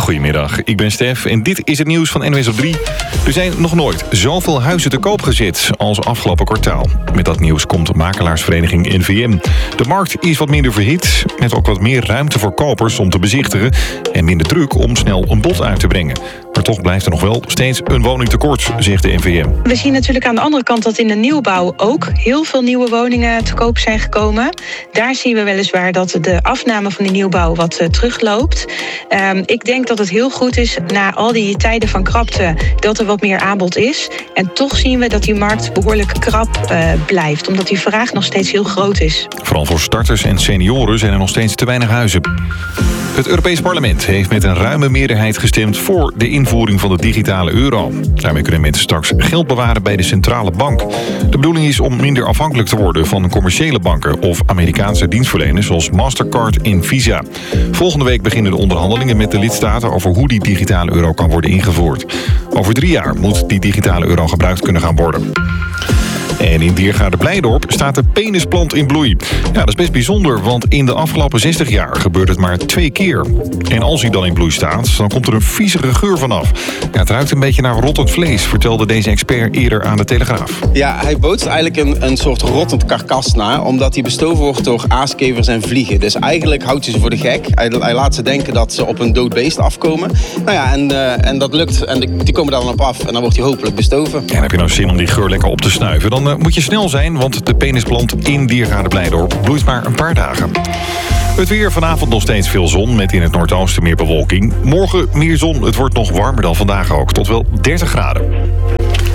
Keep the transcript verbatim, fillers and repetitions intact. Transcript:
Goedemiddag, ik ben Stef en dit is het nieuws van N W S op drie. Er zijn nog nooit zoveel huizen te koop gezet als afgelopen kwartaal. Met dat nieuws komt de makelaarsvereniging N V M. De markt is wat minder verhit, met ook wat meer ruimte voor kopers om te bezichtigen en minder druk om snel een bod uit te brengen. Maar toch blijft er nog wel steeds een woningtekort, zegt de N V M. We zien natuurlijk aan de andere kant dat in de nieuwbouw ook heel veel nieuwe woningen te koop zijn gekomen. Daar zien we weliswaar dat de afname van die nieuwbouw wat uh, terugloopt. Um, ik denk dat het heel goed is, na al die tijden van krapte, dat er wat meer aanbod is. En toch zien we dat die markt behoorlijk krap uh, blijft, omdat die vraag nog steeds heel groot is. Vooral voor starters en senioren zijn er nog steeds te weinig huizen. Het Europees Parlement heeft met een ruime meerderheid gestemd voor de invoering van de digitale euro. Daarmee kunnen mensen straks geld bewaren bij de centrale bank. De bedoeling is om minder afhankelijk te worden van commerciële banken of Amerikaanse dienstverleners zoals Mastercard en Visa. Volgende week beginnen de onderhandelingen met de lidstaten over hoe die digitale euro kan worden ingevoerd. Over drie jaar moet die digitale euro gebruikt kunnen gaan worden. En in Diergaarde-Blijdorp staat de penisplant in bloei. Ja, dat is best bijzonder, want in de afgelopen zestig jaar gebeurt het maar twee keer. En als hij dan in bloei staat, dan komt er een viezige geur vanaf. Ja, het ruikt een beetje naar rottend vlees, vertelde deze expert eerder aan de Telegraaf. Ja, hij bootst eigenlijk een, een soort rottend karkas na, omdat hij bestoven wordt door aaskevers en vliegen. Dus eigenlijk houdt hij ze voor de gek. Hij, hij laat ze denken dat ze op een dood beest afkomen. Nou ja, en, uh, en dat lukt. En die, die komen daar dan op af en dan wordt hij hopelijk bestoven. Ja, en heb je nou zin om die geur lekker op te snuiven, dan uh, moet je snel zijn, want de penisplant in Diergaarde-Blijdorp bloeit maar een paar dagen. Het weer, vanavond nog steeds veel zon, met in het noordoosten meer bewolking. Morgen meer zon, het wordt nog warmer dan vandaag ook, tot wel dertig graden.